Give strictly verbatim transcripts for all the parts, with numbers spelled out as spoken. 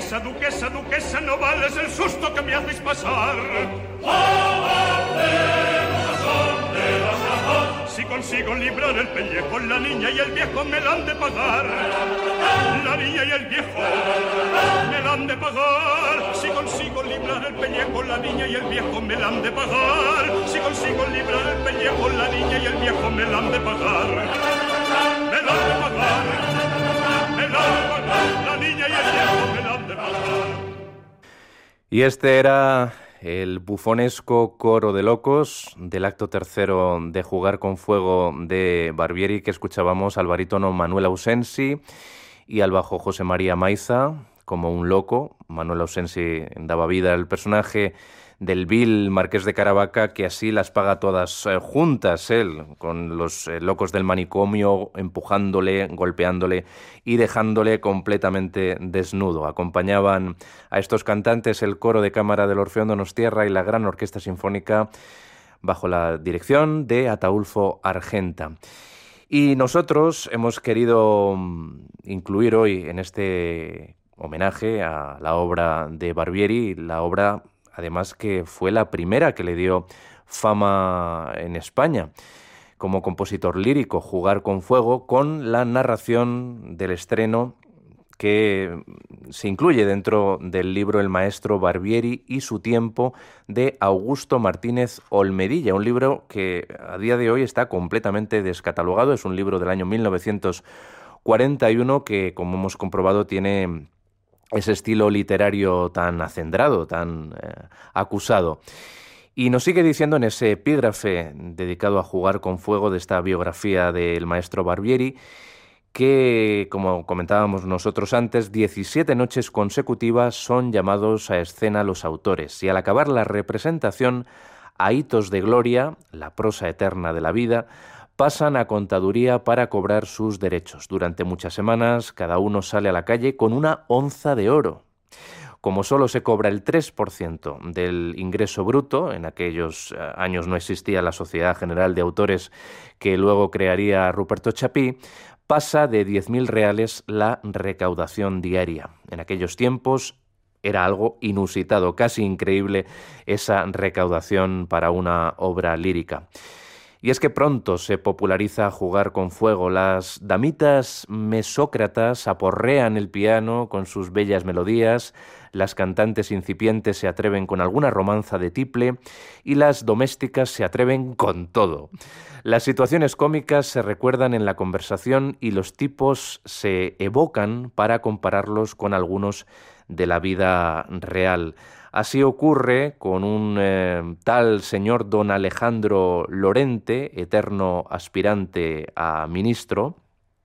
duquesa, duquesa, duquesa, no vales el susto que me hacéis pasar. Si consigo librar el pellejo, la niña y el viejo me la han de pagar. La niña y el viejo me la han de pagar. Si consigo librar el pellejo, la niña y el viejo me la han de pagar. Si consigo librar el pellejo, la niña y el viejo me la han de pagar. Me la han de pagar. Me la han de pagar. La niña y el viejo me la han de pagar. Y este era el bufonesco Coro de Locos del acto tercero de Jugar con Fuego de Barbieri, que escuchábamos al barítono Manuel Ausensi y al bajo José María Maiza como un loco. Manuel Ausensi daba vida al personaje del vil marqués de Caravaca, que así las paga todas eh, juntas, él, con los eh, locos del manicomio empujándole, golpeándole y dejándole completamente desnudo. Acompañaban a estos cantantes el coro de cámara del Orfeón Donostiarra y la Gran Orquesta Sinfónica bajo la dirección de Ataulfo Argenta. Y nosotros hemos querido incluir hoy en este homenaje a la obra de Barbieri, la obra además que fue la primera que le dio fama en España como compositor lírico, Jugar con Fuego, con la narración del estreno que se incluye dentro del libro El maestro Barbieri y su tiempo, de Augusto Martínez Olmedilla, un libro que a día de hoy está completamente descatalogado. Es un libro del año mil novecientos cuarenta y uno que, como hemos comprobado, tiene ese estilo literario tan acendrado, tan eh, acusado. Y nos sigue diciendo en ese epígrafe dedicado a Jugar con Fuego de esta biografía del maestro Barbieri que, como comentábamos nosotros antes, diecisiete noches consecutivas son llamados a escena los autores, y al acabar la representación, a hitos de gloria, la prosa eterna de la vida, pasan a contaduría para cobrar sus derechos. Durante muchas semanas, cada uno sale a la calle con una onza de oro. Como solo se cobra el tres por ciento del ingreso bruto, en aquellos años no existía la Sociedad General de Autores que luego crearía Ruperto Chapí, pasa de diez mil reales la recaudación diaria. En aquellos tiempos era algo inusitado, casi increíble esa recaudación para una obra lírica. Y es que pronto se populariza Jugar con Fuego. Las damitas mesócratas aporrean el piano con sus bellas melodías, las cantantes incipientes se atreven con alguna romanza de tiple y las domésticas se atreven con todo. Las situaciones cómicas se recuerdan en la conversación y los tipos se evocan para compararlos con algunos de la vida real. Así ocurre con un eh, tal señor don Alejandro Lorente, eterno aspirante a ministro,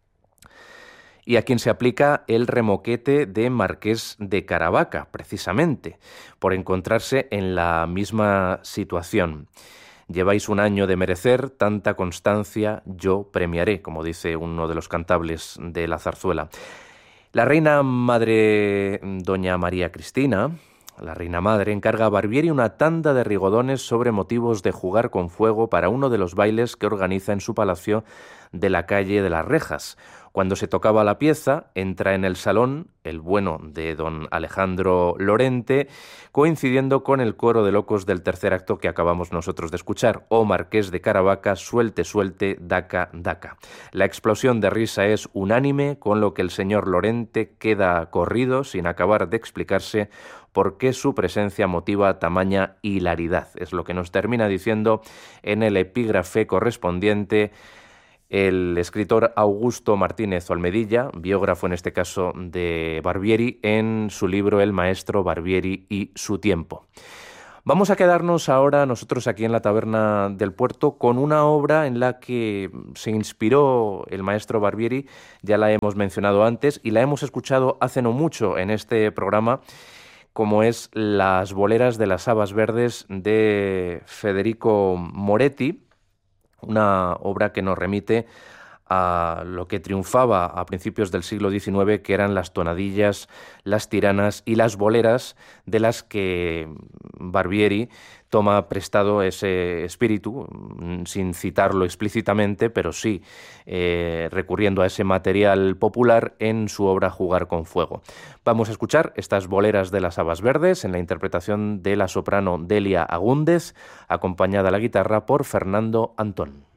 y a quien se aplica el remoquete de Marqués de Caravaca, precisamente, por encontrarse en la misma situación. Lleváis un año de merecer tanta constancia, yo premiaré, como dice uno de los cantables de la zarzuela. La reina madre, doña María Cristina, la reina madre, encarga a Barbieri una tanda de rigodones sobre motivos de Jugar con Fuego para uno de los bailes que organiza en su palacio de la calle de las Rejas. Cuando se tocaba la pieza, entra en el salón el bueno de don Alejandro Lorente, coincidiendo con el coro de locos del tercer acto que acabamos nosotros de escuchar: «Oh Marqués de Caravaca, suelte, suelte, daca, daca». La explosión de risa es unánime, con lo que el señor Lorente queda corrido sin acabar de explicarse por qué su presencia motiva tamaña hilaridad. Es lo que nos termina diciendo en el epígrafe correspondiente el escritor Augusto Martínez Olmedilla, biógrafo en este caso de Barbieri, en su libro El maestro Barbieri y su tiempo. Vamos a quedarnos ahora nosotros aquí en la Taberna del Puerto con una obra en la que se inspiró el maestro Barbieri, ya la hemos mencionado antes y la hemos escuchado hace no mucho en este programa, como es Las boleras de las habas verdes de Federico Moretti, una obra que nos remite a lo que triunfaba a principios del siglo diecinueve, que eran las tonadillas, las tiranas y las boleras, de las que Barbieri toma prestado ese espíritu, sin citarlo explícitamente, pero sí eh, recurriendo a ese material popular en su obra Jugar con fuego. Vamos a escuchar estas boleras de las habas verdes en la interpretación de la soprano Delia Agúndez, acompañada a la guitarra por Fernando Antón.